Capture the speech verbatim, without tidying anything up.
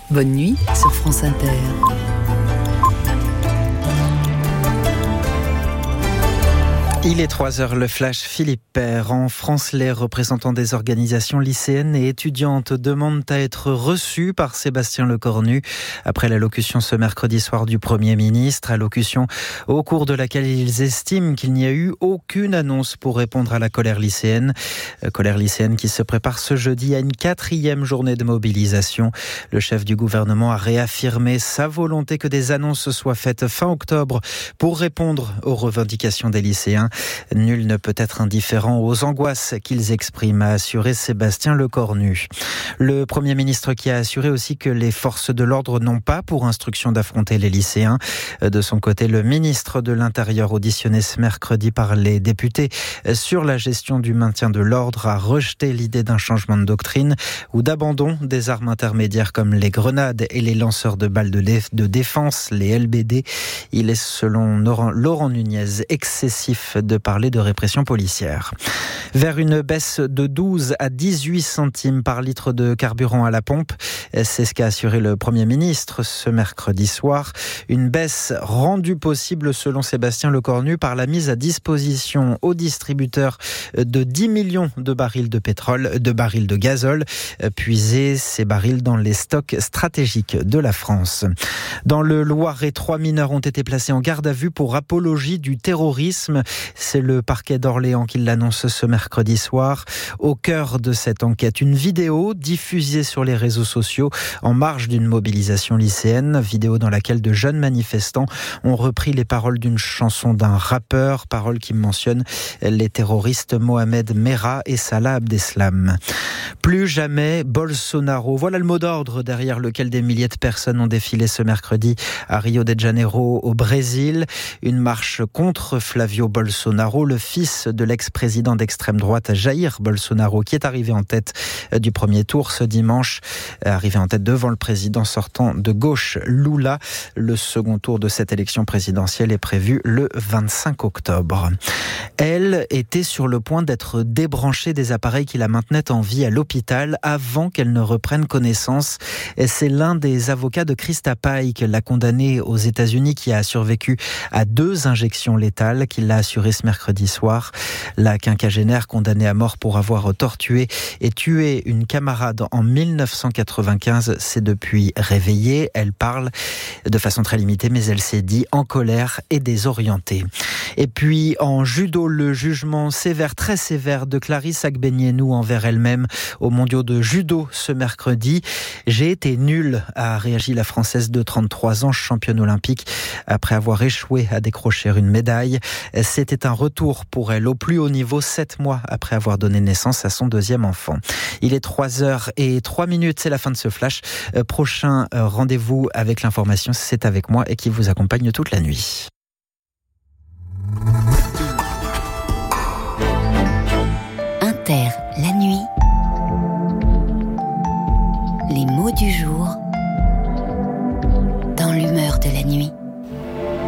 Bonne nuit sur France Inter. Il est trois heures, le flash Philippe Père. En France, les représentants des organisations lycéennes et étudiantes demandent à être reçus par Sébastien Lecornu après l'allocution ce mercredi soir du Premier ministre. Allocution au cours de laquelle ils estiment qu'il n'y a eu aucune annonce pour répondre à la colère lycéenne. Colère lycéenne qui se prépare ce jeudi à une quatrième journée de mobilisation. Le chef du gouvernement a réaffirmé sa volonté que des annonces soient faites fin octobre pour répondre aux revendications des lycéens. Nul ne peut être indifférent aux angoisses qu'ils expriment, a assuré Sébastien Lecornu. Le Premier ministre qui a assuré aussi que les forces de l'ordre n'ont pas pour instruction d'affronter les lycéens. De son côté, le ministre de l'Intérieur, auditionné ce mercredi par les députés sur la gestion du maintien de l'ordre, a rejeté l'idée d'un changement de doctrine ou d'abandon des armes intermédiaires comme les grenades et les lanceurs de balles de, dé- de défense, les L B D. Il est, selon Laurent Nunez, excessif de parler de répression policière. Vers une baisse de douze à dix-huit centimes par litre de carburant à la pompe, c'est ce qu'a assuré le Premier ministre ce mercredi soir. Une baisse rendue possible, selon Sébastien Lecornu, par la mise à disposition aux distributeurs de dix millions de barils de pétrole, de barils de gazole, puiser ces barils dans les stocks stratégiques de la France. Dans le Loiret, trois mineurs ont été placés en garde à vue pour apologie du terrorisme. C'est le parquet d'Orléans qui l'annonce ce mercredi soir. Au cœur de cette enquête, une vidéo diffusée sur les réseaux sociaux en marge d'une mobilisation lycéenne. Vidéo dans laquelle de jeunes manifestants ont repris les paroles d'une chanson d'un rappeur, paroles qui mentionnent les terroristes Mohamed Merah et Salah Abdeslam. Plus jamais Bolsonaro. Voilà le mot d'ordre derrière lequel des milliers de personnes ont défilé ce mercredi à Rio de Janeiro, au Brésil. Une marche contre Flavio Bolsonaro, le fils de l'ex-président d'extrême droite Jair Bolsonaro, qui est arrivé en tête du premier tour ce dimanche, arrivé en tête devant le président sortant de gauche Lula. Le second tour de cette élection présidentielle est prévu le vingt-cinq octobre. Elle était sur le point d'être débranchée des appareils qui la maintenaient en vie à l'hôpital avant qu'elle ne reprenne connaissance. Et c'est l'un des avocats de Christa Pike, la condamnée aux États-Unis, qui a survécu à deux injections létales, qui l'a assuré ce mercredi soir. La quinquagénaire, condamnée à mort pour avoir torturé et tué une camarade en mille neuf cent quatre-vingt-quinze, s'est depuis réveillée. Elle parle de façon très limitée, mais elle s'est dit en colère et désorientée. Et puis en judo, le jugement sévère, très sévère de Clarisse Agbenienou envers elle-même aux mondiaux de judo ce mercredi. J'ai été nulle, a réagi la Française de trente-trois ans, championne olympique, après avoir échoué à décrocher une médaille. C'était un retour pour elle au plus haut niveau, sept mois après avoir donné naissance à son deuxième enfant. Il est trois heures et trois minutes, c'est la fin de ce flash. Euh, prochain euh, rendez-vous avec l'information, c'est avec moi et qui vous accompagne toute la nuit. Inter, la nuit.